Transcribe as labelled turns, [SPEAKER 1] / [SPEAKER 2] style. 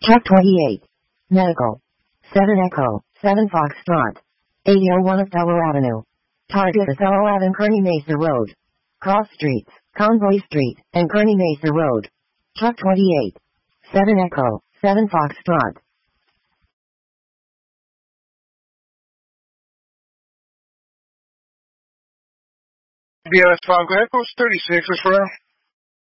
[SPEAKER 1] Truck 28. Medical. 7 Echo, 7 Foxtrot. 801 Othello Avenue. Target Othello Avenue, Kearny Mesa Road. Cross Streets, Convoy Street, and Kearny Mesa Road. Truck 28. 7 Echo, 7 Foxtrot.
[SPEAKER 2] BLS 5, go ahead, post 36, what's for